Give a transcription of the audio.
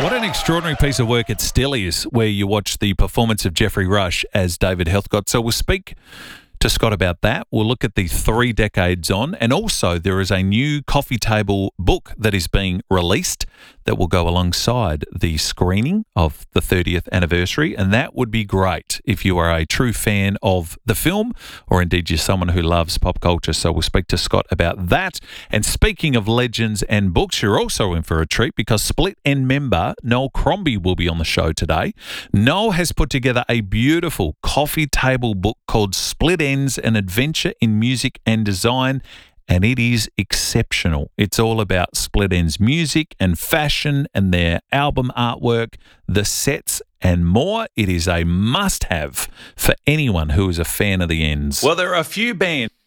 What an extraordinary piece of work it still is, where you watch the performance of Geoffrey Rush as David Heathcote. So we'll speak to Scott about that. We'll look at the 3 decades on, and also there is a new coffee table book that is being released that will go alongside the screening of the 30th anniversary, and that would be great if you are a true fan of the film, or indeed you're someone who loves pop culture. So we'll speak to Scott about that. And speaking of legends and books, you're also in for a treat because Split End member Noel Crombie will be on the show today. Noel has put together a beautiful coffee table book called Split Ends, An Adventure in Music and Design, and it is exceptional. It's all about Split Ends music and fashion and their album artwork, the sets and more. It is a must-have for anyone who is a fan of the Ends. Well, there are a few bands